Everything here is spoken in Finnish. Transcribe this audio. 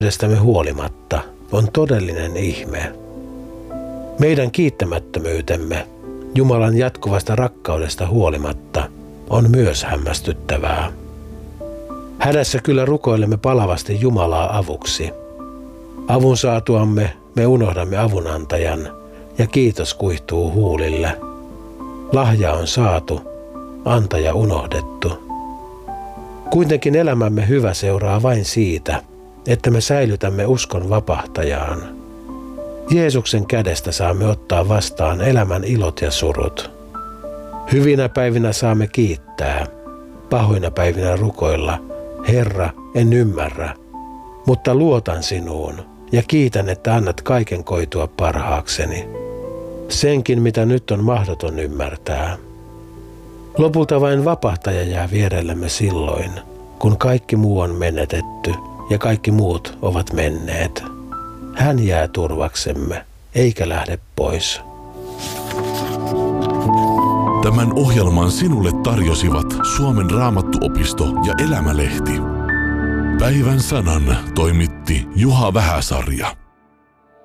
Tästämme huolimatta on todellinen ihme. Meidän kiittämättömyytemme Jumalan jatkuvasta rakkaudesta huolimatta on myös hämmästyttävää. Hädässä kyllä rukoilemme palavasti Jumalaa avuksi. Avun saatuamme me unohdamme avunantajan ja kiitos kuihtuu huulille. Lahja on saatu, antaja unohdettu. Kuitenkin elämämme hyvä seuraa vain siitä, että me säilytämme uskon vapahtajaan. Jeesuksen kädestä saamme ottaa vastaan elämän ilot ja surut. Hyvinä päivinä saamme kiittää, pahoina päivinä rukoilla, Herra, en ymmärrä, mutta luotan sinuun ja kiitän, että annat kaiken koitua parhaakseni. Senkin, mitä nyt on mahdoton ymmärtää. Lopulta vain vapahtaja jää vierellemme silloin, kun kaikki muu on menetetty ja kaikki muut ovat menneet. Hän jää turvaksemme, eikä lähde pois. Tämän ohjelman sinulle tarjosivat Suomen Raamattuopisto ja Elämälehti. Päivän sanan toimitti Juha Vähäsarja.